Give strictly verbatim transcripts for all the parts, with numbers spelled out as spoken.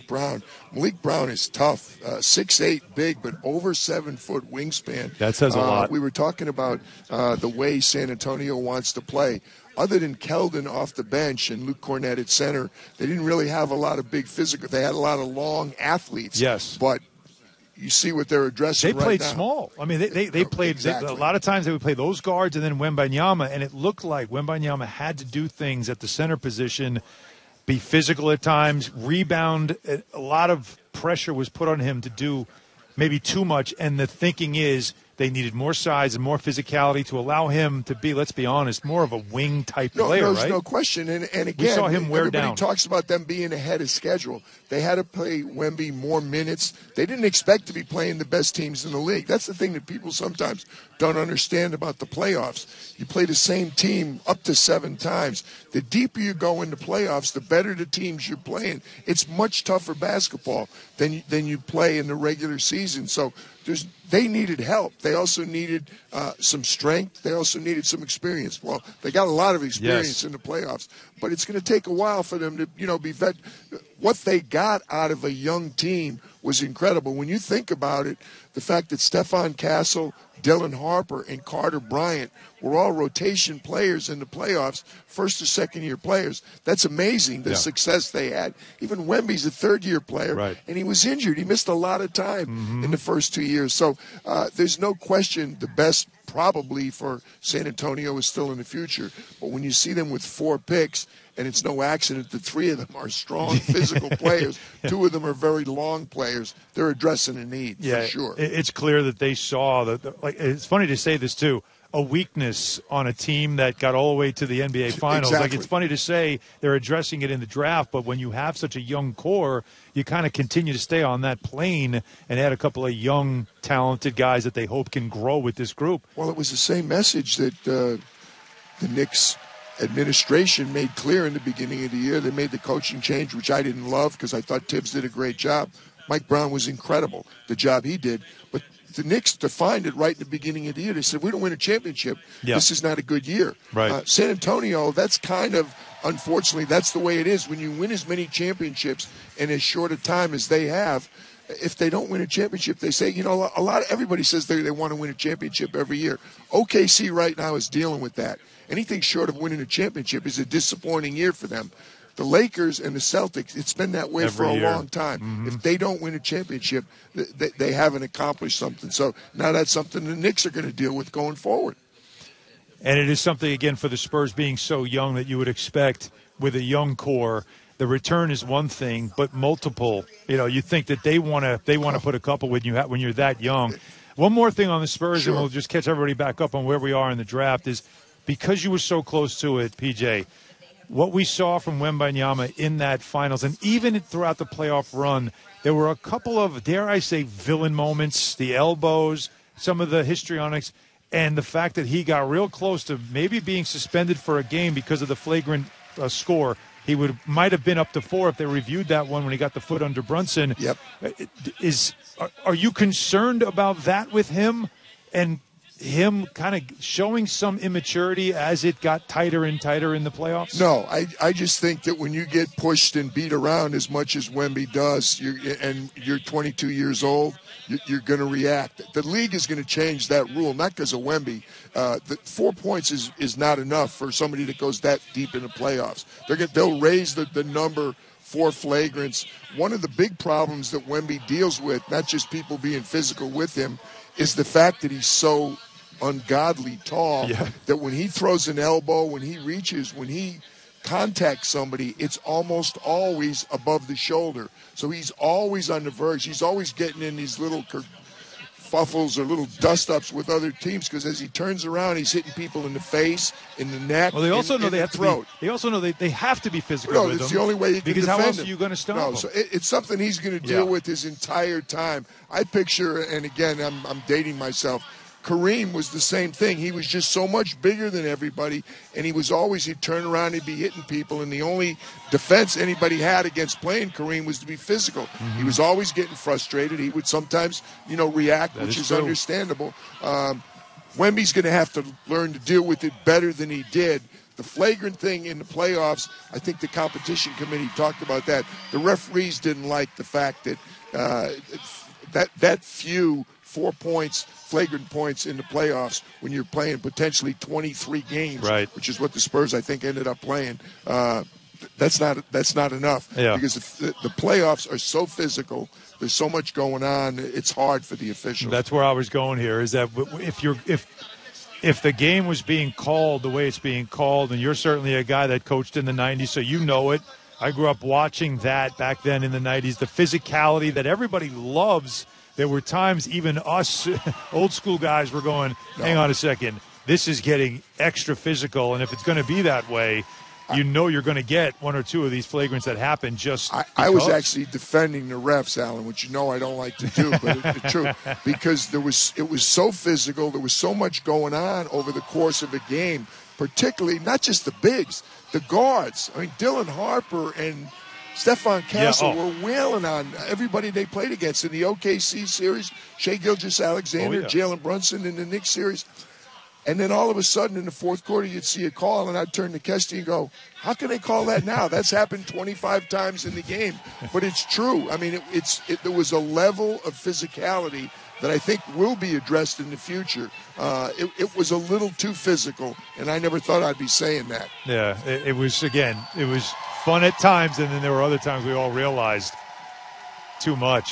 Brown. Malik Brown is tough, uh, six eight, big, but over seven-foot wingspan. That says a uh, lot. We were talking about uh, the way San Antonio wants to play. Other than Keldon off the bench and Luke Cornett at center, they didn't really have a lot of big physical. They had a lot of long athletes. Yes. But you see what they're addressing They right played now. small. I mean, they they, they played exactly. they, a lot of times they would play those guards and then Wembanyama, and it looked like Wembanyama had to do things at the center position, be physical at times, rebound. A lot of pressure was put on him to do maybe too much, and the thinking is they needed more size and more physicality to allow him to be, let's be honest, more of a wing-type no, player, no, right? No question. And, and again, we saw him wear everybody down. talks about them being ahead of schedule. They had to play Wemby more minutes. They didn't expect to be playing the best teams in the league. That's the thing that people sometimes don't understand about the playoffs. You play the same team up to seven times. The deeper you go into playoffs, the better the teams you're playing. It's much tougher basketball than, than you play in the regular season. So there's, they needed help. They also needed uh, some strength. They also needed some experience. Well, they got a lot of experience yes. in the playoffs, but it's going to take a while for them to, you know, be vet. What they got out of a young team was incredible. When you think about it, the fact that Stephon Castle, Dylan Harper, and Carter Bryant were all rotation players in the playoffs, first or second year players. That's amazing, the yeah. success they had. Even Wemby's a third year player, right. and he was injured. He missed a lot of time mm-hmm. in the first two years. So uh, there's no question the best probably for San Antonio is still in the future. But when you see them with four picks, and it's no accident that three of them are strong physical players, two of them are very long players, they're addressing a need yeah, for sure. It's clear that they saw that. Like, it's funny to say this too. A weakness on a team that got all the way to the N B A Finals. Exactly. Like, it's funny to say they're addressing it in the draft, but when you have such a young core, you kind of continue to stay on that plane and add a couple of young, talented guys that they hope can grow with this group. Well, it was the same message that uh, the Knicks administration made clear in the beginning of the year. They made the coaching change, which I didn't love because I thought Tibbs did a great job. Mike Brown was incredible, the job he did. But the Knicks defined it right in the beginning of the year. They said, we don't win a championship. Yeah. This is not a good year. Right. Uh, San Antonio, that's kind of, unfortunately, that's the way it is. When you win as many championships in as short a time as they have, if they don't win a championship, they say, you know, a lot of everybody says they, they want to win a championship every year. O K C right now is dealing with that. Anything short of winning a championship is a disappointing year for them. The Lakers and the Celtics, it's been that way Every for a year. long time. Mm-hmm. If they don't win a championship, they, they haven't accomplished something. So now that's something the Knicks are going to deal with going forward. And it is something, again, for the Spurs being so young that you would expect with a young core. The return is one thing, but multiple. You know, you think that they want to they want to put a couple when you ha- when you're that young. One more thing on the Spurs, Sure. and we'll just catch everybody back up on where we are in the draft, is because you were so close to it, P J, what we saw from Wembanyama in that finals, and even throughout the playoff run, there were a couple of, dare I say, villain moments, the elbows, some of the histrionics, and the fact that he got real close to maybe being suspended for a game because of the flagrant uh, score. He would might have been up to four if they reviewed that one when he got the foot under Brunson. Yep. Is are, are you concerned about that with him and him kind of showing some immaturity as it got tighter and tighter in the playoffs? No, I, I just think that when you get pushed and beat around as much as Wemby does, you're, and you're twenty-two years old, you're, you're going to react. The league is going to change that rule, not because of Wemby. Uh, the four points is, is not enough for somebody that goes that deep in the playoffs. They're gonna, they'll raise the, the number for flagrants. One of the big problems that Wemby deals with, not just people being physical with him, is the fact that he's so ungodly tall yeah. that when he throws an elbow, when he reaches, when he contacts somebody, it's almost always above the shoulder. So he's always on the verge. He's always getting in these little kerfuffles or little dust-ups with other teams because as he turns around, he's hitting people in the face, in the neck, Well, they also in, know in they the have throat. to be. They also know they, they have to be physical No, with it's him. the only way you can because defend how else him. are you going to stop no, him? So it, it's something he's going to deal Yeah. with his entire time. I picture, and again, I'm, I'm dating myself, Kareem was the same thing. He was just so much bigger than everybody, and he was always, he'd turn around, he'd be hitting people, and the only defense anybody had against playing Kareem was to be physical. Mm-hmm. He was always getting frustrated. He would sometimes, you know, react, that which is is true. understandable. Um, Wemby's going to have to learn to deal with it better than he did. the flagrant thing in the playoffs, I think the competition committee talked about that. The referees didn't like the fact that uh, that that few four points, flagrant points in the playoffs when you're playing potentially twenty-three games, right. which is what the Spurs, I think, ended up playing. Uh, that's not that's not enough yeah. because the, the playoffs are so physical. There's so much going on. It's hard for the officials. That's where I was going here. Is that if you're if if the game was being called the way it's being called, and you're certainly a guy that coached in the nineties, so you know it. I grew up watching that back then in the nineties. The physicality that everybody loves. There were times even us old school guys were going, hang on a second, this is getting extra physical, and if it's going to be that way, you know you're going to get one or two of these flagrants that happen just I, I was actually defending the refs, Alan, which you know I don't like to do, but it's the truth. Because there was it was so physical, there was so much going on over the course of a game, particularly not just the bigs, the guards. I mean, Dylan Harper and Stephon Castle yeah, oh. were wailing on everybody they played against in the O K C series, Shai Gilgeous-Alexander, oh, yeah. Jalen Brunson in the Knicks series. And then all of a sudden in the fourth quarter, you'd see a call, and I'd turn to Kesty and go, how can they call that now? That's happened twenty-five times in the game. But it's true. I mean, it, it's it, there was a level of physicality that I think will be addressed in the future. Uh, it, it was a little too physical, and I never thought I'd be saying that. Yeah, it, it was, again, it was fun at times, and then there were other times we all realized too much.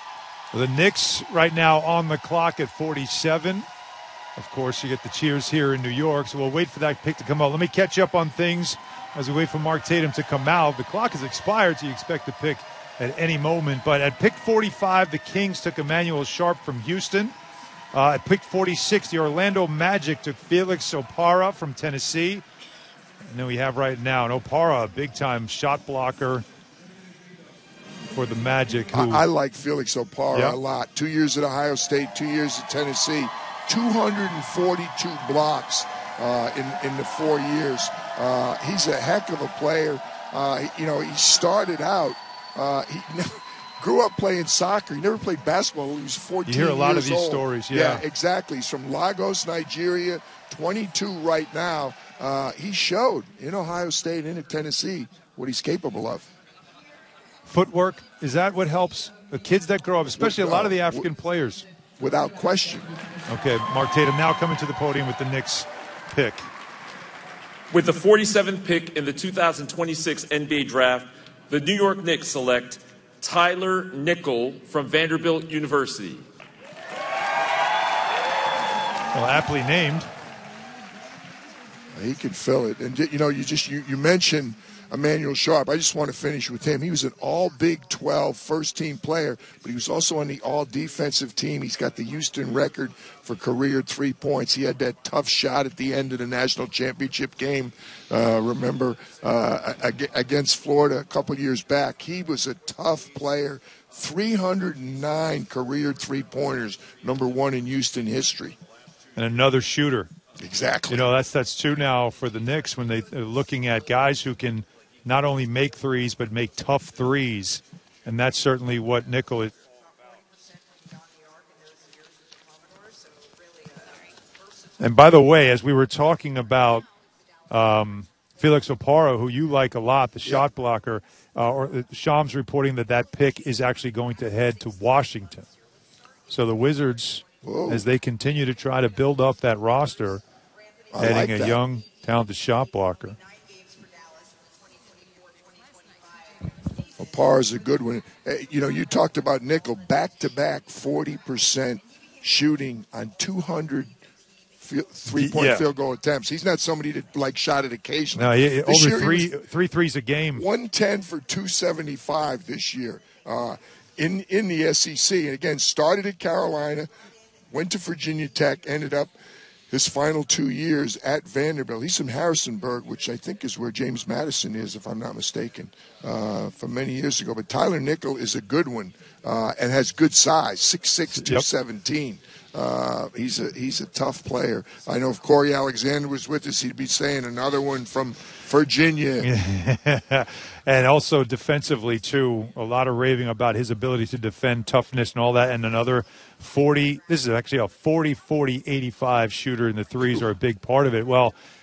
The Knicks right now on the clock at forty-seven. Of course, you get the cheers here in New York, so we'll wait for that pick to come out. Let me catch up on things as we wait for Mark Tatum to come out. The clock has expired, so you expect the pick at any moment. But at pick forty-five, the Kings took Emmanuel Sharp from Houston. Uh, at pick forty-six, the Orlando Magic took Felix Opara from Tennessee. And then we have right now an Opara, a big-time shot blocker for the Magic. Who, I, I like Felix Opara yeah. a lot. Two years at Ohio State, two years at Tennessee. two hundred forty-two blocks uh, in, in the four years. Uh, he's a heck of a player. Uh, you know, he started out, uh, he grew up playing soccer. He never played basketball when he was fourteen years old. You hear a lot of these old. stories, yeah. Yeah, exactly. He's from Lagos, Nigeria, twenty-two right now. Uh, he showed in Ohio State and in Tennessee what he's capable of. Footwork, is that what helps the kids that grow up, especially a lot of the African players? Without question. Okay, Mark Tatum now coming to the podium with the Knicks pick. With the forty-seventh pick in the two thousand twenty-six N B A Draft, the New York Knicks select Tyler Nickel from Vanderbilt University. Well, aptly named. He can fill it. And, you know, you just you, you mentioned Emmanuel Sharp. I just want to finish with him. He was an all-Big twelve first-team player, but he was also on the all-defensive team. He's got the Houston record for career three points. He had that tough shot at the end of the national championship game, uh, remember, uh, against Florida a couple years back. He was a tough player. three hundred nine career three-pointers, number one in Houston history. And another shooter. Exactly. You know, that's that's two now for the Knicks when they, they're looking at guys who can not only make threes but make tough threes. And that's certainly what Nickel is. And by the way, as we were talking about um, Felix Opara, who you like a lot, the shot blocker, uh, or uh, Shams reporting that that pick is actually going to head to Washington. So the Wizards, Whoa. as they continue to try to build up that roster, I adding like a that. young, talented shot blocker. Opara's a good one. Uh, you know, you talked about Nickel, back-to-back forty percent shooting on two hundred three-point yeah. field goal attempts. He's not somebody that, like, shot it occasionally. No, he, This over year three, he was three threes a game. one ten for two seventy-five this year uh, in, in the S E C. And, again, started at Carolina, went to Virginia Tech, ended up his final two years at Vanderbilt. He's from Harrisonburg, which I think is where James Madison is, if I'm not mistaken, uh, from many years ago. But Tyler Nickel is a good one uh, and has good size, six six, two seventeen. Yep. Uh, he's a he's a tough player. I know if Corey Alexander was with us, he'd be saying another one from Virginia. And also defensively, too, a lot of raving about his ability to defend, toughness and all that. And another forty, this is actually a forty forty eighty-five shooter, and the threes are a big part of it. Well,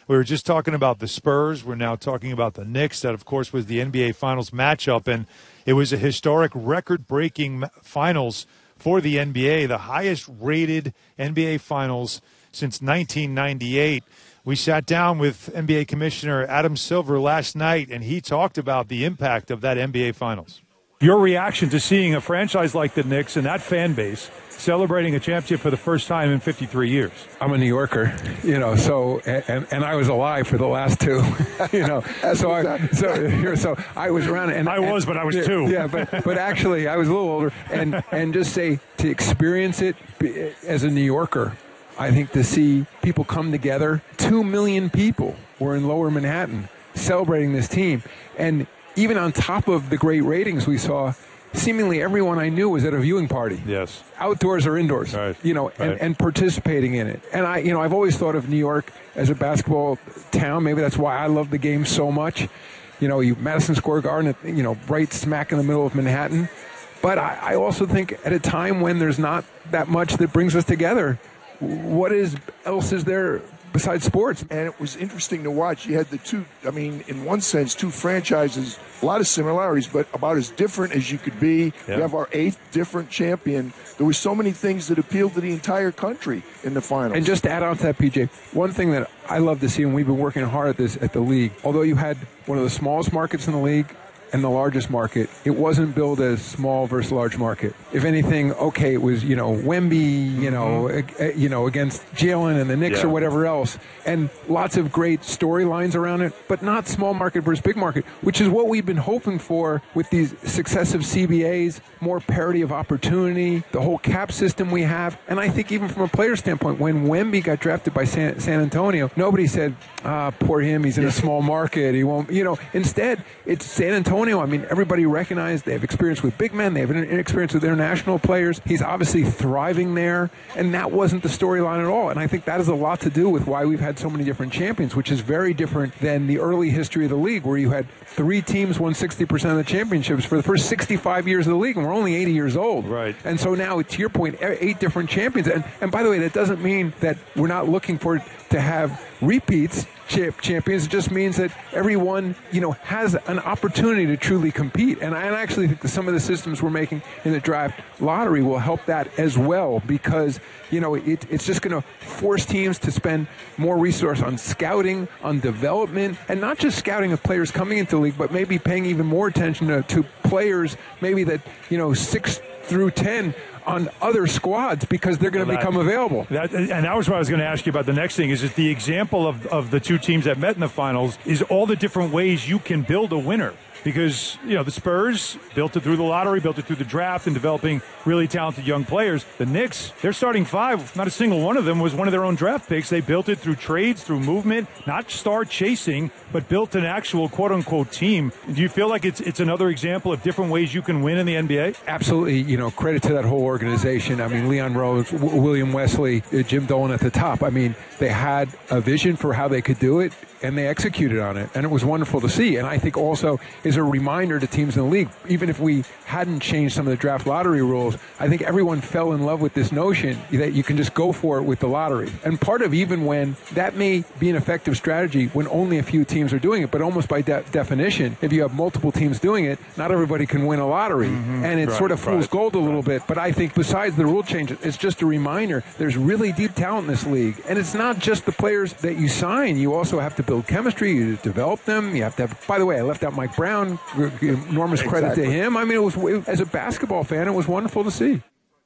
We were just talking about the Spurs. We're now talking about the Knicks. That, of course, was the N B A Finals matchup, and it was a historic, record-breaking finals for the N B A, the highest-rated N B A Finals since nineteen ninety-eight. We sat down with N B A Commissioner Adam Silver last night, and he talked about the impact of that N B A Finals. Your reaction to seeing a franchise like the Knicks and that fan base celebrating a championship for the first time in fifty-three years. I'm a New Yorker, you know, so and, and I was alive for the last two, you know, so I so so I was around and I was, and, but I was two. Yeah, but but actually I was a little older, and and just say to experience it as a New Yorker, I think to see people come together, two million people were in Lower Manhattan celebrating this team, and even on top of the great ratings we saw, seemingly everyone I knew was at a viewing party. Yes. Outdoors or indoors. Right. You know, and, right. and participating in it. And I, you know, I've always thought of New York as a basketball town. Maybe that's why I love the game so much. You know, you Madison Square Garden, you know, right smack in the middle of Manhattan. But I, I also think at a time when there's not that much that brings us together, what is else is there besides sports? And it was interesting to watch. You had the two, I mean, in one sense, two franchises, a lot of similarities, but about as different as you could be. Yeah. We have our eighth different champion. There were so many things that appealed to the entire country in the finals. And just to add on to that, P J, one thing that I love to see, and we've been working hard at this at the league, although you had one of the smallest markets in the league and the largest market, it wasn't billed as small versus large market. If anything, okay, it was, you know, Wemby, you know, mm-hmm. uh, you know, against Jalen and the Knicks yeah. or whatever else, and lots of great storylines around it, but not small market versus big market, which is what we've been hoping for with these successive C B As, more parity of opportunity, the whole cap system we have. And I think even from a player standpoint, when Wemby got drafted by San, San Antonio, nobody said, ah, poor him, he's in a small market, he won't, you know, instead, it's San Antonio. I mean, everybody recognized they have experience with big men. They have an experience with international players. He's obviously thriving there, and that wasn't the storyline at all. And I think that has a lot to do with why we've had so many different champions, which is very different than the early history of the league, where you had three teams won sixty percent of the championships for the first sixty-five years of the league, and we're only eighty years old. Right. And so now, to your point, eight different champions. And, and by the way, that doesn't mean that we're not looking for to have repeats. Champions. It just means that everyone, you know, has an opportunity to truly compete. And I actually think that some of the systems we're making in the draft lottery will help that as well, because, you know, it, it's just going to force teams to spend more resource on scouting, on development, and not just scouting of players coming into the league, but maybe paying even more attention to, to players, maybe that, you know, six through ten on other squads, because they're going to well, that, become available. That, and that was what I was going to ask you about. The next thing is that the example of, of the two teams that met in the finals is all the different ways you can build a winner. Because, you know, the Spurs built it through the lottery, built it through the draft, and developing really talented young players. The Knicks, their starting five, not a single one of them was one of their own draft picks. They built it through trades, through movement, not star chasing, but built an actual quote-unquote team. Do you feel like it's it's another example of different ways you can win in the N B A? Absolutely. You know, credit to that whole organization. I mean, Leon Rose, w- William Wesley, uh, Jim Dolan at the top. I mean, they had a vision for how they could do it, and they executed on it. And it was wonderful to see. And I think also is a reminder to teams in the league, even if we hadn't changed some of the draft lottery rules, I think everyone fell in love with this notion that you can just go for it with the lottery. And part of even when that may be an effective strategy when only a few teams are doing it, but almost by de- definition, if you have multiple teams doing it, not everybody can win a lottery. Mm-hmm. And it right, sort of fool's right, gold a little right. bit. But I think besides the rule change, it's just a reminder there's really deep talent in this league. And it's not just the players that you sign. You also have to build chemistry, you develop them. You have to have, by the way, I left out Mike Brown. Enormous credit exactly. to him. I mean, it was, as a basketball fan, it was wonderful to see.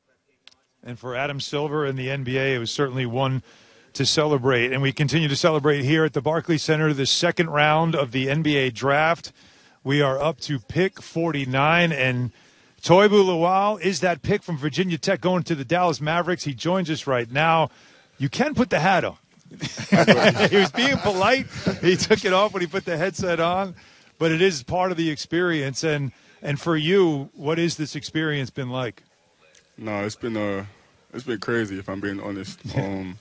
And for Adam Silver and the N B A, it was certainly one to celebrate. And we continue to celebrate here at the Barclays Center, the second round of the N B A draft. We are up to pick forty-nine, and Toibu Lawal is that pick from Virginia Tech going to the Dallas Mavericks. He joins us right now. You can put the hat on. He was being polite. He took it off when he put the headset on. But it is part of the experience. And, and for you, what has this experience been like? No, it's been uh, it's been crazy, if I'm being honest. Um,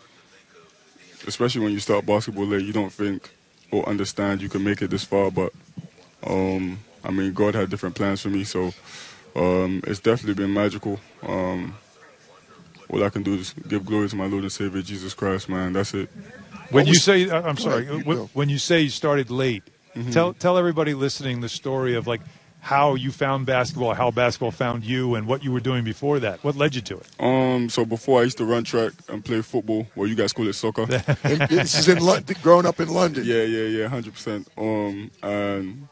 especially when you start basketball late, you don't think or understand you can make it this far. But, um, I mean, God had different plans for me. So um, it's definitely been magical. Um, all I can do is give glory to my Lord and Savior, Jesus Christ, man. That's it. When you was- say, uh, I'm sorry, ahead, you when, go. when you say you started late, Mm-hmm. tell tell everybody listening the story of like how you found basketball, how basketball found you, and what you were doing before that. What led you to it? Um, so before I used to run track and play football, well, you guys call it soccer. And this is in London, growing up in London. Yeah, yeah, yeah, hundred percent. Um, and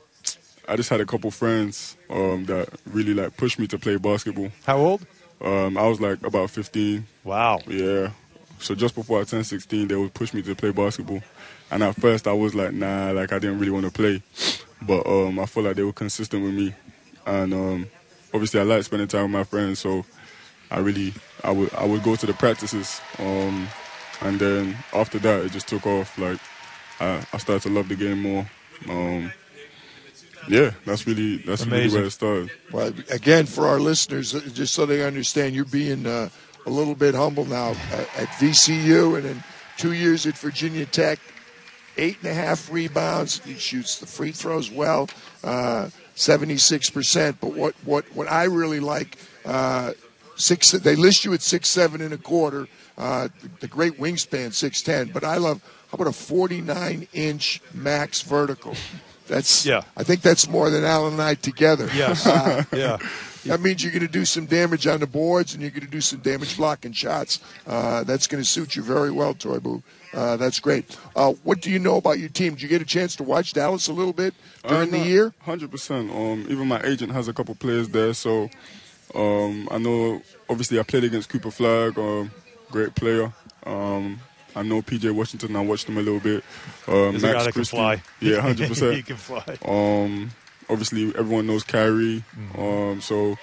I just had a couple friends um that really like pushed me to play basketball. How old? Um, I was like about fifteen. Wow. Yeah. So just before I turned sixteen, they would push me to play basketball. And at first I was like, nah, like I didn't really want to play. But um, I felt like they were consistent with me. And um, obviously I like spending time with my friends, so I really, I would I would go to the practices. Um, and then after that, it just took off. Like, I, I started to love the game more. Um, yeah, that's really, that's really Amazing. where it started. Well, again, for our listeners, uh, just so they understand, you're being uh, a little bit humble now at, at V C U and then two years at Virginia Tech. Eight and a half rebounds. He shoots the free throws well, uh, seventy-six percent. But what, what, what I really like, uh, six. They list you at six seven and a quarter. Uh, the, the great wingspan, six ten. But I love. How about a forty-nine inch max vertical? That's. Yeah. I think that's more than Alan and I together. Yes. Uh, Yeah. That means you're going to do some damage on the boards and you're going to do some damage blocking shots. Uh, that's going to suit you very well, Toibu. Uh, that's great. Uh, what do you know about your team? Did you get a chance to watch Dallas a little bit during the year? one hundred percent. Um, even my agent has a couple players there, so um, I know, obviously, I played against Cooper Flagg, um, great player. Um, I know P J Washington, I watched him a little bit. Uh, There's a guy that can fly. Yeah, one hundred percent. He can fly. Um, obviously, everyone knows Kyrie, Mm-hmm. um, so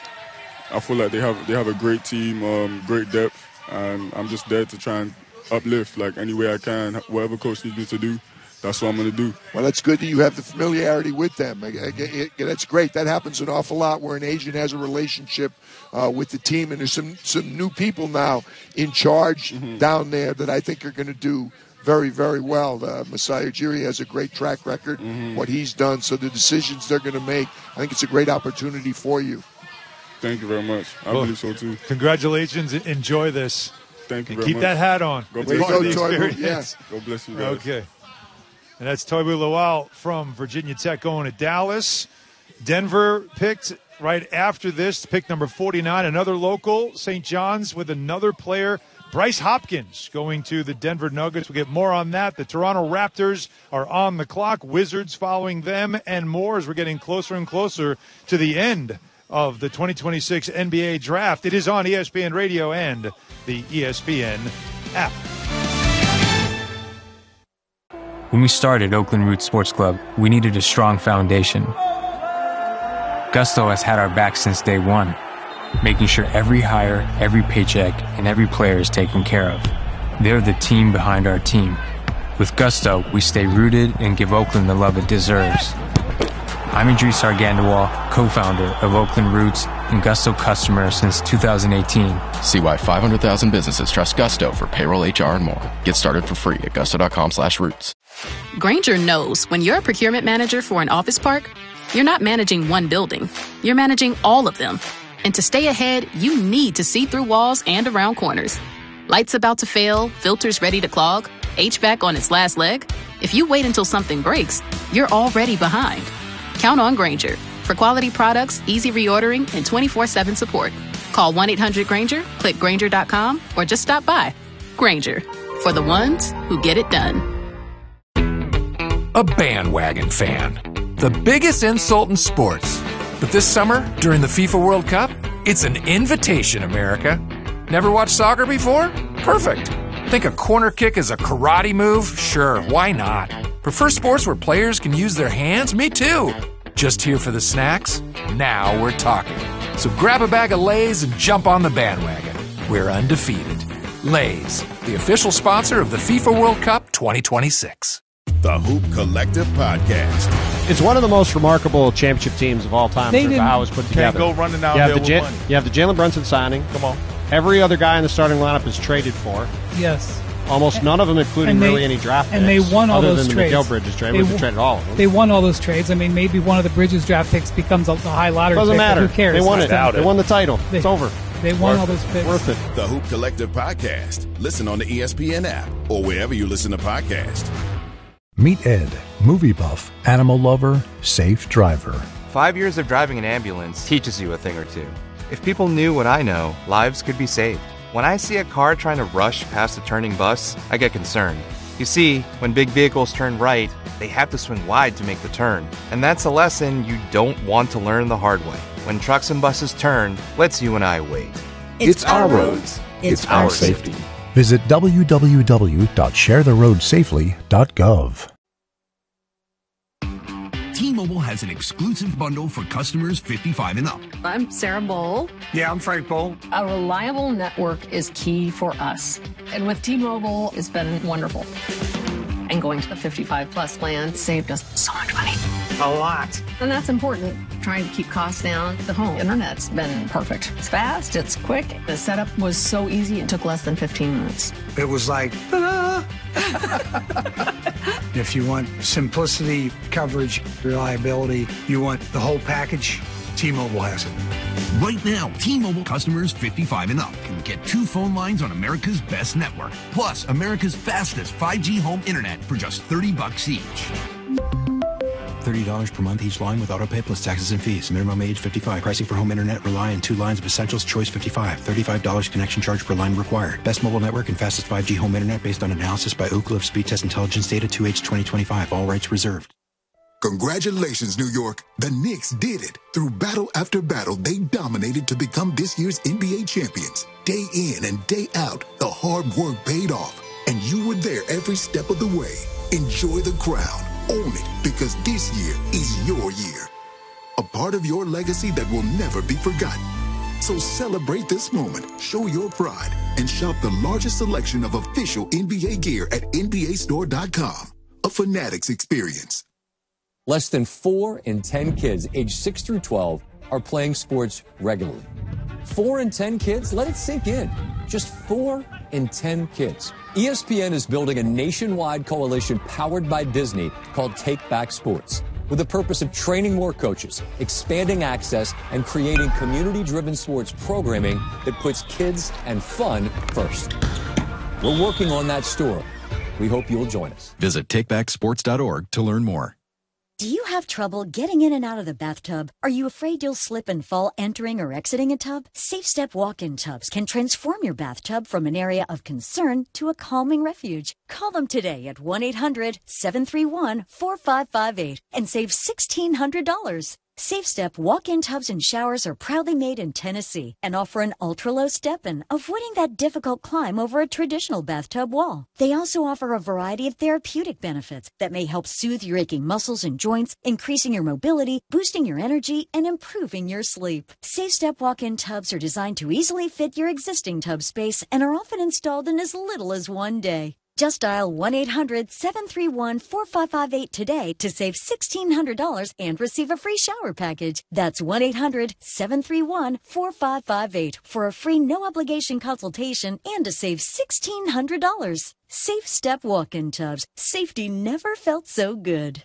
I feel like they have they have a great team, um, great depth, and I'm just there to try and uplift like any way I can. Whatever coach needs me to do, that's what I'm going to do. Well, that's good that you have the familiarity with them. I- I- I- That's great. That happens an awful lot where an agent has a relationship uh, with the team, and there's some, some new people now in charge Mm-hmm. down there that I think are going to do very, very well. Uh, Masai Ujiri has a great track record, Mm-hmm. what he's done, so the decisions they're going to make, I think it's a great opportunity for you. Thank you very much. I Well, believe so too. Congratulations. Enjoy this. Thank you And very keep much. that hat on. Go It's Way to part of go, the Toibu. experience. God bless you guys. Okay. And that's Toibu Lawal from Virginia Tech going to Dallas. Denver picked right after this, pick number forty-nine, another local, Saint John's with another player, Bryce Hopkins, going to the Denver Nuggets. We'll get more on that. The Toronto Raptors are on the clock, Wizards following them, and more as we're getting closer and closer to the end of the twenty twenty-six N B A Draft. It is on E S P N Radio and the E S P N app. When we started Oakland Roots Sports Club, we needed a strong foundation. Gusto has had our back since day one, making sure every hire, every paycheck, and every player is taken care of. They're the team behind our team. With Gusto, we stay rooted and give Oakland the love it deserves. I'm Idris Argandawal, co-founder of Oakland Roots and Gusto customer since two thousand eighteen. See why five hundred thousand businesses trust Gusto for payroll, H R, and more. Get started for free at gusto.com slash roots. Grainger knows when you're a procurement manager for an office park, you're not managing one building. You're managing all of them. And to stay ahead, you need to see through walls and around corners. Lights about to fail, filters ready to clog, H V A C on its last leg. If you wait until something breaks, you're already behind. Count on Grainger for quality products, easy reordering, and twenty-four seven support. Call one eight hundred Grainger, click Grainger dot com, or just stop by. Grainger, for the ones who get it done. A bandwagon fan. The biggest insult in sports. But this summer, during the FIFA World Cup, it's an invitation, America. Never watched soccer before? Perfect. Think a corner kick is a karate move? Sure, why not? Prefer sports where players can use their hands? Me too. Just here for the snacks? Now we're talking. So grab a bag of Lay's and jump on the bandwagon. We're undefeated. Lay's, the official sponsor of the FIFA World Cup twenty twenty-six. The Hoop Collective Podcast. It's one of the most remarkable championship teams of all time. They for didn't- how it was put together. Can't go running you have downhill the with Ja- money. You have the Jalen Brunson signing. Come on. Every other guy in the starting lineup is traded for. Yes. Almost none of them, including And they- really any draft and picks. they won all other those than trades. the Miguel Bridges trade. They They w- traded all of them. They won all those trades. I mean, maybe one of the Bridges draft picks becomes a, a high lottery Doesn't pick, but matter. Who cares? They won I it. doubt They won the title. They- it's over. They won all those picks. Worth it. The Hoop Collective Podcast. Listen on the E S P N app or wherever you listen to podcasts. Meet Ed, movie buff, animal lover, safe driver. Five years of driving an ambulance teaches you a thing or two. If people knew what I know, lives could be saved. When I see a car trying to rush past a turning bus, I get concerned. You see, when big vehicles turn right, they have to swing wide to make the turn. And that's a lesson you don't want to learn the hard way. When trucks and buses turn, let's you and I wait. It's, it's our roads. It's, it's our safety. safety. Visit w w w dot share the road safely dot gov. T-Mobile has an exclusive bundle for customers fifty-five and up. I'm Sarah Bowl. Yeah, I'm Frank Bowl. A reliable network is key for us. And with T-Mobile, it's been wonderful. And going to the fifty-five plus plan saved us so much money. A lot. And that's important. Trying to keep costs down. The home internet's been perfect. It's fast, it's quick. The setup was so easy, it took less than fifteen minutes. It was like, ta-da! If you want simplicity, coverage, reliability, you want the whole package, T-Mobile has it. Right now, T-Mobile customers fifty-five and up can get two phone lines on America's best network, plus America's fastest five G home internet for just thirty bucks each. thirty dollars per month each line with autopay plus taxes and fees. Minimum age fifty-five. Pricing for home internet rely on two lines of essentials. Choice fifty-five. thirty-five dollars connection charge per line required. Best mobile network and fastest five G home internet based on analysis by Ookla of Speed Test Intelligence Data two H twenty twenty-five. All rights reserved. Congratulations, New York. The Knicks did it. Through battle after battle, they dominated to become this year's N B A champions. Day in and day out, the hard work paid off. And you were there every step of the way. Enjoy the crown. Own it, because this year is your year. A part of your legacy that will never be forgotten. So celebrate this moment, show your pride, and shop the largest selection of official N B A gear at N B A store dot com. A Fanatics experience. Less than four in ten kids aged six through twelve are playing sports regularly. Four in ten kids? Let it sink in. Just four in ten kids. E S P N is building a nationwide coalition powered by Disney called Take Back Sports, with the purpose of training more coaches, expanding access, and creating community-driven sports programming that puts kids and fun first. We're working on that story. We hope you'll join us. Visit take back sports dot org to learn more. Do you have trouble getting in and out of the bathtub? Are you afraid you'll slip and fall entering or exiting a tub? Safe Step walk-in tubs can transform your bathtub from an area of concern to a calming refuge. Call them today at one eight hundred seven three one four five five eight and save sixteen hundred dollars. Safe Step walk-in tubs and showers are proudly made in Tennessee and offer an ultra-low step-in, avoiding that difficult climb over a traditional bathtub wall. They also offer a variety of therapeutic benefits that may help soothe your aching muscles and joints, increasing your mobility, boosting your energy, and improving your sleep. Safe Step walk-in tubs are designed to easily fit your existing tub space and are often installed in as little as one day. Just dial one eight hundred seven three one four five five eight today to save sixteen hundred dollars and receive a free shower package. That's one eight hundred seven three one four five five eight for a free no-obligation consultation and to save sixteen hundred dollars. Safe Step walk-in tubs. Safety never felt so good.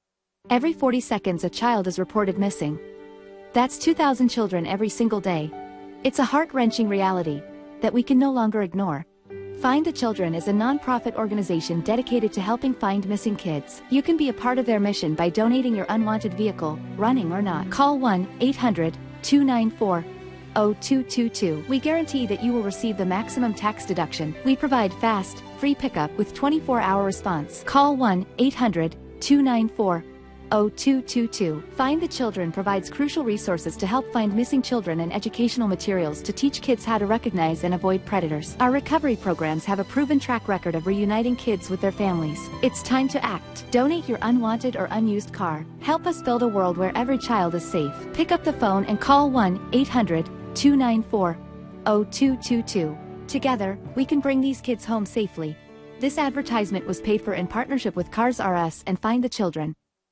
Every forty seconds, a child is reported missing. That's two thousand children every single day. It's a heart-wrenching reality that we can no longer ignore. Find the Children is a non-profit organization dedicated to helping find missing kids. You can be a part of their mission by donating your unwanted vehicle, running or not. Call one eight hundred two nine four zero two two two. We guarantee that you will receive the maximum tax deduction. We provide fast, free pickup with twenty-four hour response. Call one eight hundred two nine four zero two two two. Find the Children provides crucial resources to help find missing children and educational materials to teach kids how to recognize and avoid predators. Our recovery programs have a proven track record of reuniting kids with their families. It's time to act. Donate your unwanted or unused car. Help us build a world where every child is safe. Pick up the phone and call one eight hundred two nine four zero two two two. Together, we can bring these kids home safely. This advertisement was paid for in partnership with Cars R Us and Find the Children.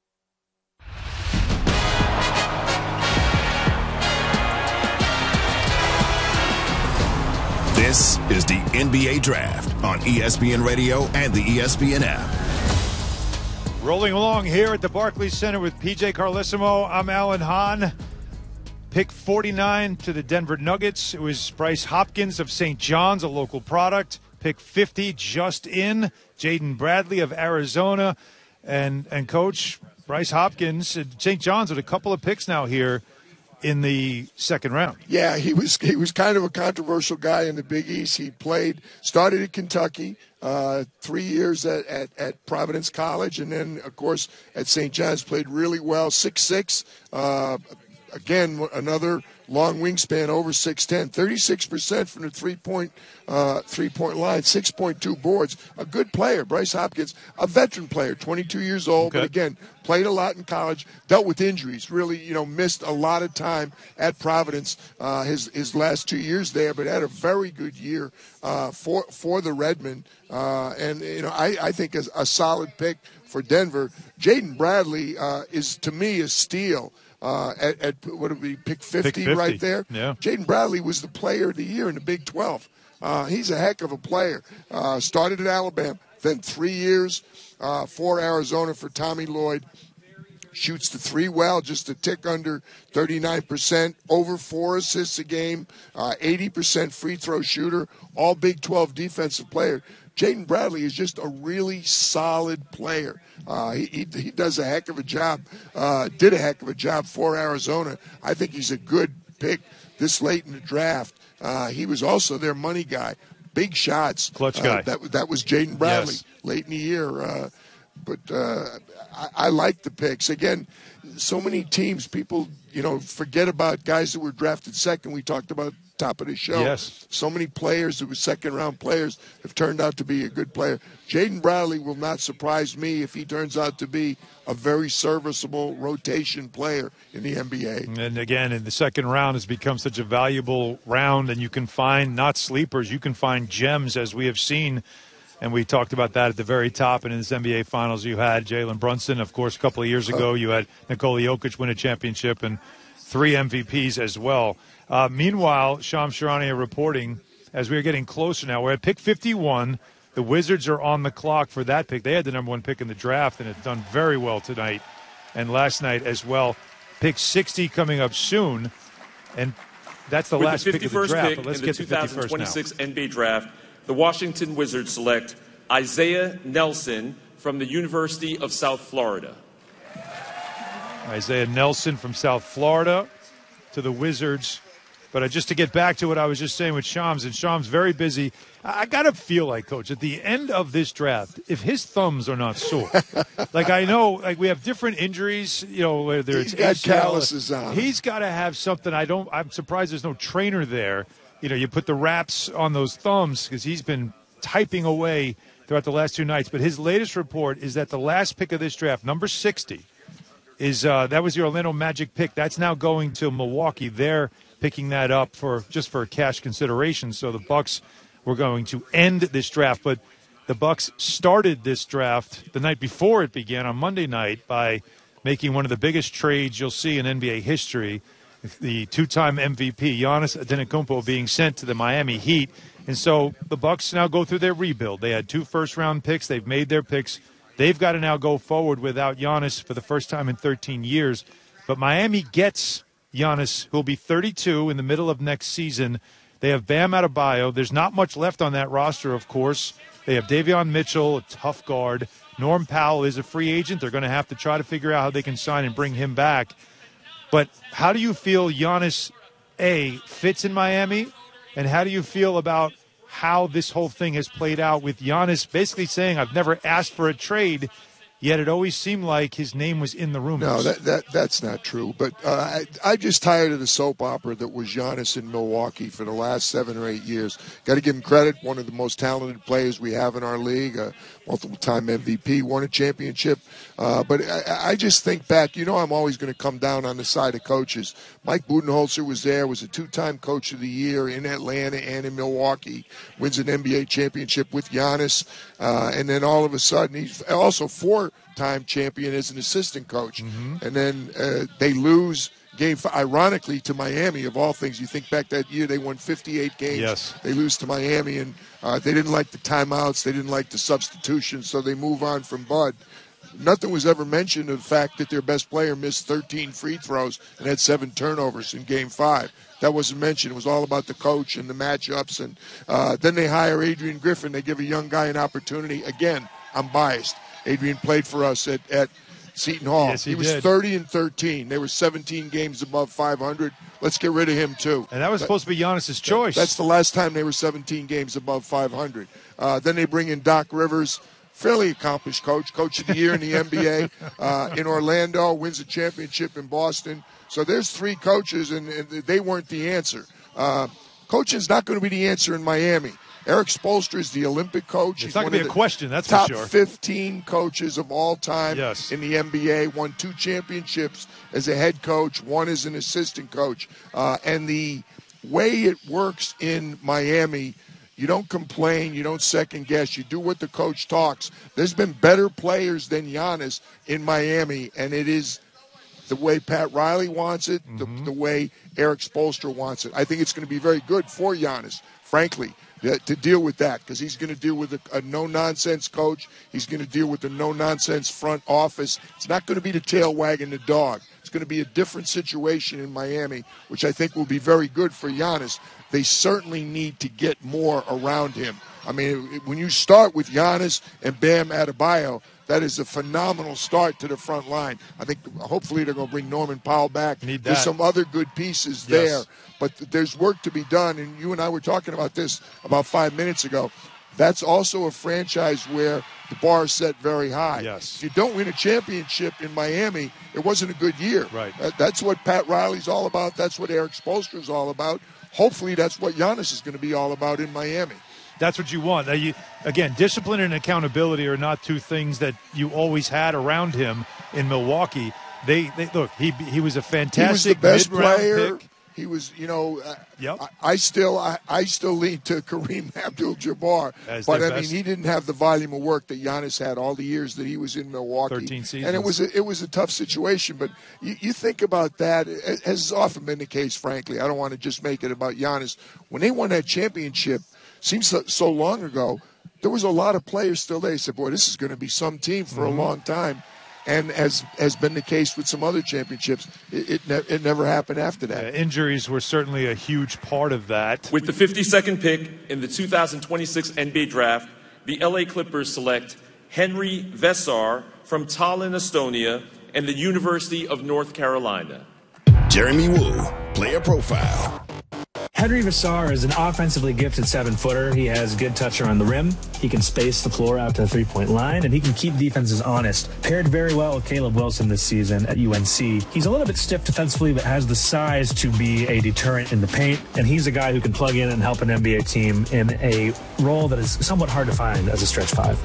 This is the N B A Draft on E S P N Radio and the E S P N app. Rolling along here at the Barclays Center with P J Carlesimo. I'm Alan Hahn. Pick forty-nine to the Denver Nuggets. It was Bryce Hopkins of Saint John's, a local product. Pick fifty, just in, Jaden Bradley of Arizona. And, and Coach, Bryce Hopkins, Saint John's with a couple of picks now here in the second round. Yeah, he was he was kind of a controversial guy in the Big East. He played, started at Kentucky, uh, three years at, at, at Providence College, and then, of course, at Saint John's, played really well, six six. Uh, again, another long wingspan, over six ten, thirty-six percent from the three-point uh, three-point line, six point two boards. A good player, Bryce Hopkins, a veteran player, twenty-two years old, okay. But again, played a lot in college, dealt with injuries, really, you know, missed a lot of time at Providence uh, his his last two years there, but had a very good year uh, for for the Redmen. Uh, and, you know, I, I think a, a solid pick for Denver. Jaden Bradley uh, is, to me, a steal. Uh, at, at what would be pick fifty, pick fifty right there? Yeah. Jaden Bradley was the player of the year in the Big twelve. Uh, he's a heck of a player. Uh, started at Alabama, then three years uh, for Arizona for Tommy Lloyd. Shoots the three well, just a tick under thirty-nine percent, over four assists a game, uh, eighty percent free throw shooter, all Big twelve defensive player. Jaden Bradley is just a really solid player. Uh, he, he he does a heck of a job, uh, did a heck of a job for Arizona. I think he's a good pick this late in the draft. Uh, he was also their money guy. Big shots. Clutch guy. Uh, that, that was Jaden Bradley yes. late in the year. Uh, but uh, I, I like the picks. Again, so many teams, people, you know, forget about guys that were drafted second. We talked about top of the show. Yes. So many players that were second-round players have turned out to be a good player. Jaden Bradley will not surprise me if he turns out to be a very serviceable rotation player in the N B A. And again, in the second round has become such a valuable round, and you can find not sleepers, you can find gems, as we have seen. And we talked about that at the very top. And in this N B A Finals, you had Jalen Brunson. Of course, a couple of years ago, you had Nikola Jokic win a championship and three M V Ps as well. Uh, meanwhile, Shams Charania reporting, as we are getting closer now, we're at pick fifty-one. The Wizards are on the clock for that pick. They had the number one pick in the draft and have done very well tonight and last night as well. Pick sixty coming up soon, and that's the With last the pick of the draft. Pick But let's in get the to fifty-first now. twenty twenty-six N B A Draft, the Washington Wizards select Isaiah Nelson from the University of South Florida. Isaiah Nelson from South Florida to the Wizards. But uh, just to get back to what I was just saying with Shams, and Shams very busy. I, I got to feel like, Coach, at the end of this draft, if his thumbs are not sore, like I know, like we have different injuries, you know, whether He's it's got A C L, calluses on. He's got to have something. I don't. I'm surprised there's no trainer there. You know, you put the wraps on those thumbs because he's been typing away throughout the last two nights. But his latest report is that the last pick of this draft, number sixty, is uh, that was your Orlando Magic pick. That's now going to Milwaukee. They're picking that up for just for cash consideration. So the Bucks were going to end this draft, but the Bucks started this draft the night before it began on Monday night by making one of the biggest trades you'll see in N B A history. The two-time M V P Giannis Antetokounmpo being sent to the Miami Heat, and so the Bucks now go through their rebuild. They had two first-round picks. They've made their picks. They've got to now go forward without Giannis for the first time in thirteen years. But Miami gets Giannis, who will be thirty-two in the middle of next season. They have Bam Adebayo. There's not much left on that roster, of course. They have Davion Mitchell, a tough guard. Norm Powell is a free agent. They're going to have to try to figure out how they can sign and bring him back. But how do you feel Giannis, A, fits in Miami? And how do you feel about how this whole thing has played out with Giannis basically saying, I've never asked for a trade, yet it always seemed like his name was in the rumors? No, that, that that's not true. But uh, I, I'm just tired of the soap opera that was Giannis in Milwaukee for the last seven or eight years. Got to give him credit. One of the most talented players we have in our league, a multiple-time M V P, won a championship. Uh, but I, I just think back, you know I'm always going to come down on the side of coaches. Mike Budenholzer was there, was a two-time coach of the year in Atlanta and in Milwaukee, wins an N B A championship with Giannis, uh, and then all of a sudden he's also four-time champion as an assistant coach. Mm-hmm. And then uh, they lose game, ironically, to Miami, of all things. You think back that year, they won fifty-eight games. Yes. They lose to Miami, and uh, they didn't like the timeouts. They didn't like the substitutions, so they move on from Bud. nothing was ever mentioned of the fact that their best player missed thirteen free throws and had seven turnovers in Game Five. That wasn't mentioned. It was all about the coach and the matchups. And uh, then they hire Adrian Griffin. They give a young guy an opportunity. Again, I'm biased. Adrian played for us at, at Seton Hall. Yes, he, he was did. thirty and thirteen. They were seventeen games above five hundred. Let's get rid of him, too. And that was supposed to be Giannis's choice. That's the last time they were seventeen games above five hundred. Uh, then they bring in Doc Rivers, fairly accomplished coach, coach of the year in the N B A uh, in Orlando, wins a championship in Boston. So there's three coaches, and, and they weren't the answer. Uh, coaching's not going to be the answer in Miami. Eric Spoelstra is the Olympic coach. It's He's not one going to be of a question, that's top for sure. fifteen coaches of all time yes. in the N B A. Won two championships as a head coach, one as an assistant coach. Uh, and the way it works in Miami, you don't complain, you don't second guess, you do what the coach talks. There's been better players than Giannis in Miami, and it is the way Pat Riley wants it, mm-hmm. the, the way Eric Spoelstra wants it. I think it's going to be very good for Giannis, frankly, to deal with that, because he's going to deal with a, a no-nonsense coach. He's going to deal with a no-nonsense front office. It's not going to be the tail wagging the dog. It's going to be a different situation in Miami, which I think will be very good for Giannis. They certainly need to get more around him. I mean, when you start with Giannis and Bam Adebayo, that is a phenomenal start to the front line. I think hopefully they're going to bring Norman Powell back. Need that. There's some other good pieces yes. there, but there's work to be done. And you and I were talking about this about five minutes ago. That's also a franchise where the bar is set very high. Yes. If you don't win a championship in Miami, it wasn't a good year. Right. That's what Pat Riley's all about. That's what Eric Spoelstra is all about. Hopefully that's what Giannis is going to be all about in Miami. That's what you want. Now you, again, discipline and accountability are not two things that you always had around him in Milwaukee. They, they look, he he was a fantastic he was the best mid-round player. pick. He was, you know, uh, yep. I, I still I, I still lean to Kareem Abdul-Jabbar. As but, their I mean, best. he didn't have the volume of work that Giannis had all the years that he was in Milwaukee. thirteen seasons. And it was a, it was a tough situation. But you, you think about that, as has often been the case, frankly. I don't want to just make it about Giannis. When they won that championship, seems so, so long ago, there was a lot of players still there. They said, boy, this is going to be some team for mm-hmm. a long time. And as has been the case with some other championships, it, it, ne- it never happened after that. Uh, injuries were certainly a huge part of that. With the fifty-second pick in the two thousand twenty-six N B A Draft, the L A Clippers select Henry Vesar from Tallinn, Estonia, and the University of North Carolina. Jeremy Woo, player profile. Henry Vesar is an offensively gifted seven-footer. He has good touch around the rim. He can space the floor out to the three-point line, and he can keep defenses honest. Paired very well with Caleb Wilson this season at U N C. He's a little bit stiff defensively, but has the size to be a deterrent in the paint, and he's a guy who can plug in and help an N B A team in a role that is somewhat hard to find as a stretch five.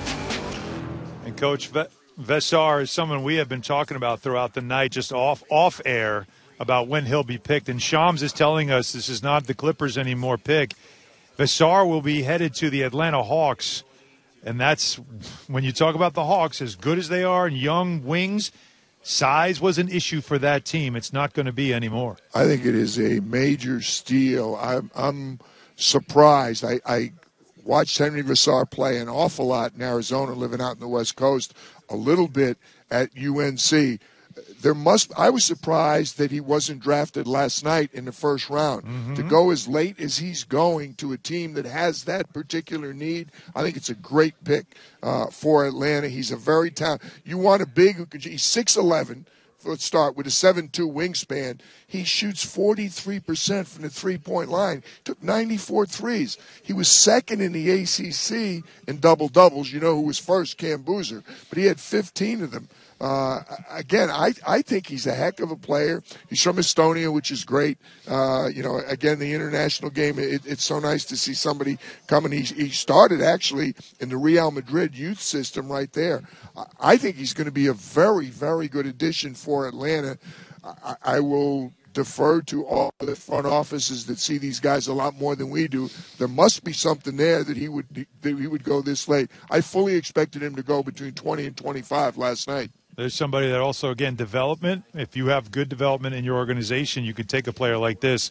And Coach v- Vesar is someone we have been talking about throughout the night, just off off air, about when he'll be picked. And Shams is telling us this is not the Clippers anymore pick. Vesar will be headed to the Atlanta Hawks. And that's, when you talk about the Hawks, as good as they are and young wings, size was an issue for that team. It's not going to be anymore. I think it is a major steal. I'm, I'm surprised. I, I watched Henry Vesar play an awful lot in Arizona, living out in the West Coast, a little bit at U N C. There must. I was surprised that he wasn't drafted last night in the first round. Mm-hmm. To go as late as he's going to a team that has that particular need, I think it's a great pick uh, for Atlanta. He's a very talented. You want a big who can. He's six eleven. Let's start with a seven two wingspan. He shoots forty-three percent from the three-point line. Took ninety-four threes. He was second in the A C C in double-doubles. You know who was first? Cam Boozer. But he had fifteen of them. Uh, again, I, I think he's a heck of a player. He's from Estonia, which is great. Uh, you know, again, the international game, it, it's so nice to see somebody coming. He, he started, actually, in the Real Madrid youth system right there. I think he's going to be a very, very good addition for Atlanta. I, I will defer to all the front offices that see these guys a lot more than we do. There must be something there that he would that he would go this late. I fully expected him to go between twenty and twenty-five last night. There's somebody that also, again, development. If you have good development in your organization, you could take a player like this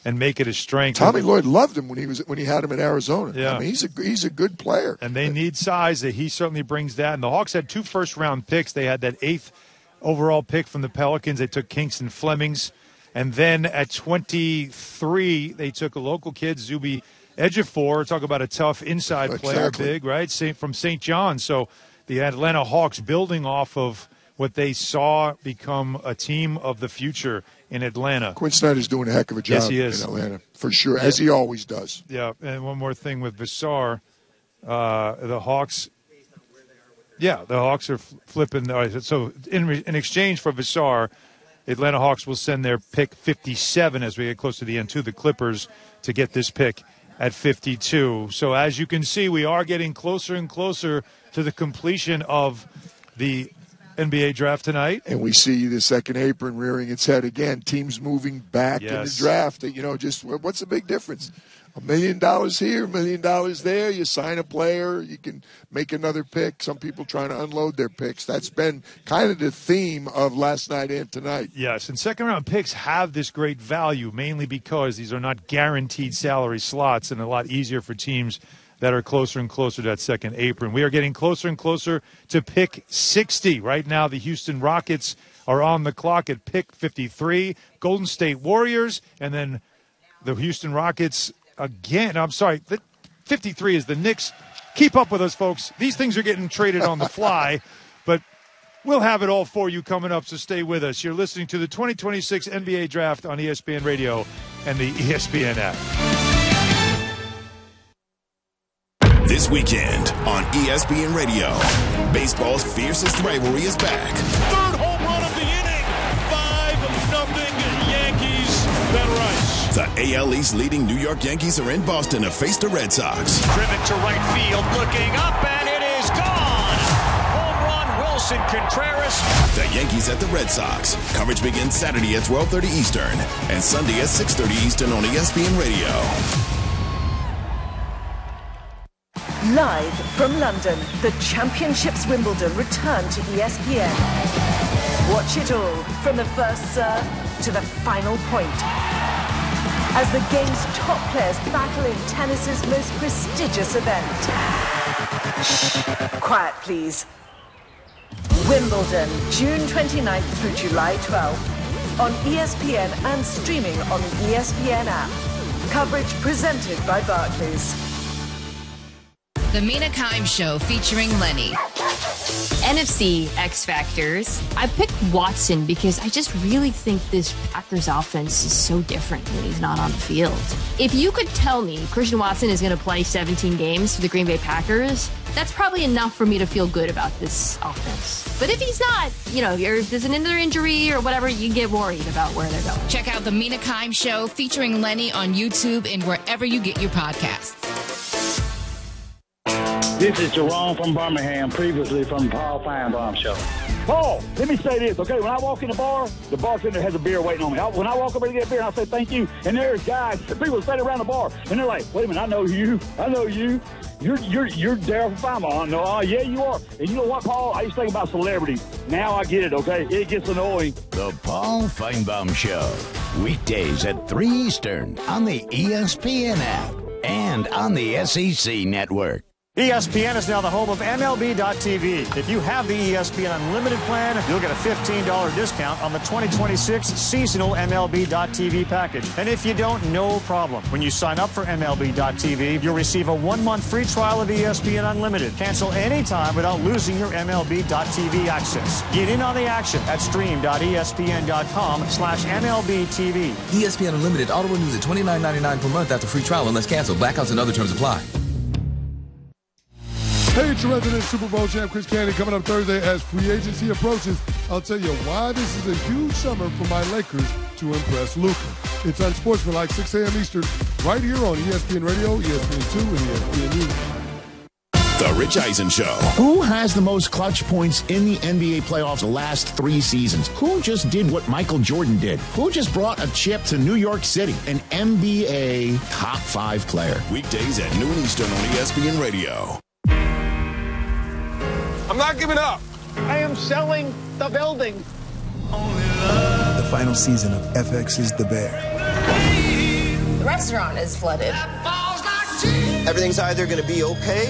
and make it a strength. Tommy Lloyd loved him when he was when he had him in Arizona. Yeah. I mean, he's a he's a good player. And they need size. That he certainly brings that. And the Hawks had two first-round picks. They had that eighth overall pick from the Pelicans. They took Kingston Flemings. And then at twenty-three, they took a local kid, Zuby Ejiofor. Talk about a tough inside player, Exactly. big, right? Saint, from Saint John. So the Atlanta Hawks building off of what they saw become a team of the future in Atlanta. Quinn Snyder's doing a heck of a job Yes, he is. in Atlanta, for sure, as he always does. Yeah, and one more thing with Vassar. Uh, the Hawks, yeah, the Hawks are flipping. Uh, so in, in exchange for Vassar, Atlanta Hawks will send their pick fifty-seven as we get close to the end to the Clippers to get this pick at fifty-two. So as you can see, we are getting closer and closer to the completion of the N B A draft tonight. And we see the second apron rearing its head again. Teams moving back in the Yes. draft. You know, just what's the big difference? A million dollars here, a million dollars there. You sign a player, you can make another pick. Some people trying to unload their picks. That's been kind of the theme of last night and tonight. Yes, and second-round picks have this great value, mainly because these are not guaranteed salary slots and a lot easier for teams that are closer and closer to that second apron. We are getting closer and closer to pick sixty. Right now, the Houston Rockets are on the clock at pick fifty-three. Golden State Warriors, and then the Houston Rockets again. I'm sorry, the fifty-three is the Knicks. Keep up with us, folks. These things are getting traded on the fly, but we'll have it all for you coming up, so stay with us. You're listening to the twenty twenty-six N B A Draft on E S P N Radio and the E S P N app. This weekend on E S P N Radio, baseball's fiercest rivalry is back. Third home run of the inning. five nothing Yankees. Ben Rice. The A L East leading New York Yankees are in Boston to face the Red Sox. Driven to right field, looking up, and it is gone. Home run, Wilson Contreras. The Yankees at the Red Sox. Coverage begins Saturday at twelve thirty Eastern and Sunday at six thirty Eastern on E S P N Radio. Live from London, the Championships Wimbledon return to E S P N. Watch it all from the first serve to the final point, as the game's top players battle in tennis's most prestigious event. Shh, quiet please. Wimbledon, June twenty-ninth through July twelfth, on E S P N and streaming on the E S P N app. Coverage presented by Barclays. The Mina Kimes Show featuring Lenny. N F C X Factors. I picked Watson because I just really think this Packers offense is so different when he's not on the field. If you could tell me Christian Watson is going to play seventeen games for the Green Bay Packers, that's probably enough for me to feel good about this offense. But if he's not, you know, if there's another injury or whatever, you get worried about where they're going. Check out The Mina Kimes Show featuring Lenny on YouTube and wherever you get your podcasts. This is Jerome from Birmingham, previously from the Paul Feinbaum Show. Paul, let me say this, okay? When I walk in the bar, the bartender has a beer waiting on me. I, when I walk over to get a beer, I say thank you, and there's guys, people standing around the bar, and they're like, wait a minute, I know you, I know you. You're you're you're Daryl Feinbaum. No, uh, yeah, you are. And you know what, Paul? I used to think about celebrities. Now I get it, okay? It gets annoying. The Paul Feinbaum Show, weekdays at three Eastern on the E S P N app and on the S E C network. E S P N is now the home of M L B dot T V. If you have the E S P N Unlimited plan, you'll get a fifteen dollars discount on the twenty twenty-six seasonal M L B dot T V package. And if you don't, no problem. When you sign up for M L B dot T V, you'll receive a one-month free trial of E S P N Unlimited. Cancel anytime without losing your M L B dot T V access. Get in on the action at stream dot E S P N dot com slash M L B T V. E S P N Unlimited auto renews at twenty-nine ninety-nine per month after free trial unless canceled. Blackouts and other terms apply. Hey, it's your resident Super Bowl champ, Chris Candy, coming up Thursday as free agency approaches. I'll tell you why this is a huge summer for my Lakers to impress Luka. It's Unsportsmanlike, six a.m. Eastern, right here on E S P N Radio, E S P N two, and E S P N News. The Rich Eisen Show. Who has the most clutch points in the N B A playoffs the last three seasons? Who just did what Michael Jordan did? Who just brought a chip to New York City? An N B A top five player. Weekdays at noon Eastern on E S P N Radio. I'm not giving up. I am selling the building. The final season of F X's The Bear. restaurant is flooded. Everything's either going to be okay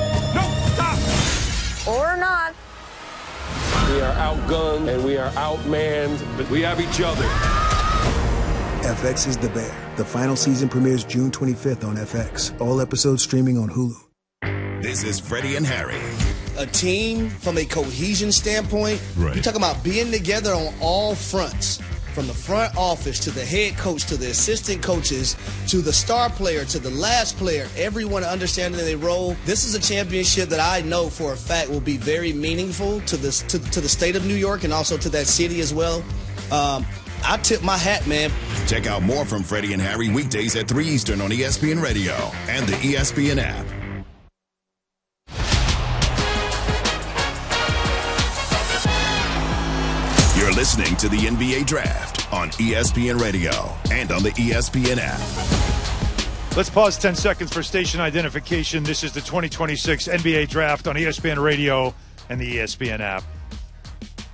Or not. We are outgunned and we are outmanned, but we have each other. F X is The Bear. The final season premieres June twenty-fifth on F X. All episodes streaming on Hulu. This is Freddie and Harry. A team from a cohesion standpoint, Right. you're talking about being together on all fronts. From the front office to the head coach to the assistant coaches to the star player to the last player, everyone understanding their role. This is a championship that I know for a fact will be very meaningful to this to, to the state of New York and also to that city as well. Um, I tip my hat, man. Check out more from Freddie and Harry weekdays at three Eastern on E S P N Radio and the E S P N app. You're listening to the N B A Draft on E S P N Radio and on the E S P N app. Let's pause ten seconds for station identification. This is the twenty twenty-six N B A Draft on E S P N Radio and the E S P N app.